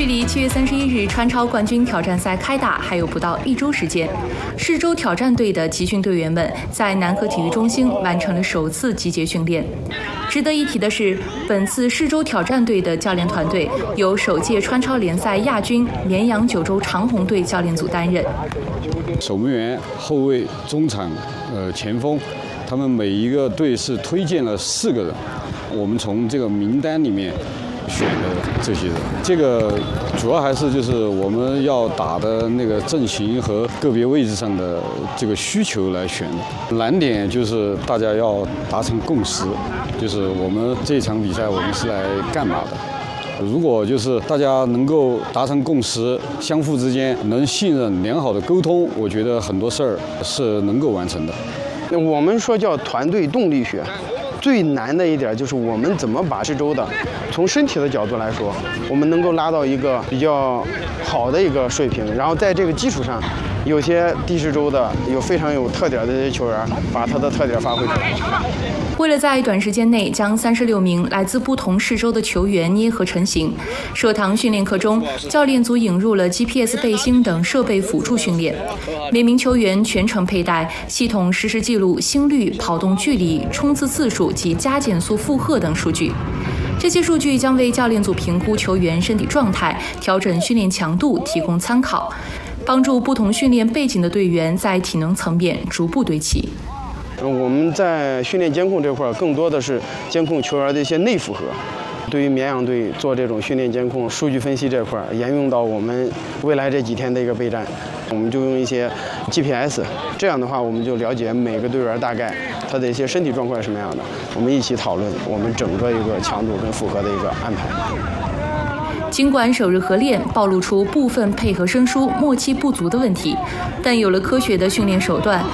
距离7月31日川超冠军挑战赛开打还有不到1周时间，市州挑战队的集训队员们在南河体育中心完成了首次集结训练。值得一提的是，本次市州挑战队的教练团队由首届川超联赛亚军绵阳九州长虹队教练组担任。 守门员、后卫、中场、前锋，他们每一个队是推荐了4个人，我们从这个名单里面选的这些人，这个主要还是就是我们要打的那个阵型和个别位置上的这个需求来选的。难点就是大家要达成共识，就是我们这场比赛我们是来干嘛的。如果就是大家能够达成共识，相互之间能信任、良好的沟通，我觉得很多事儿是能够完成的。 我们说叫团队动力学。最难的一点就是我们怎么把市州的从身体的角度来说，我们能够拉到一个比较好的一个水平，然后在这个基础上，有些地市州的非常有特点的这些球员，把他的特点发挥出来。 为了在短时间内将36名来自不同市州的球员捏合成型，社堂训练课中，教练组引入了 GPS 背心等设备辅助训练，每名球员全程佩戴，系统实时记录心率、跑动距离、冲刺次数及加减速负荷等数据。这些数据将为教练组评估球员身体状态、调整训练强度提供参考，帮助不同训练背景的队员在体能层面逐步堆砌。 我们在训练监控这块更多的是监控球员的一些内负荷。对于绵阳队做这种训练监控、数据分析这块，沿用到我们未来这几天的一个备战，我们就用一些 GPS， 这样的话我们就了解每个队员大概他的一些身体状况是什么样的，我们一起讨论我们整个一个强度跟负荷的一个安排。 尽管首日合练暴露出部分配合生疏、默契不足的问题，但有了科学的训练手段，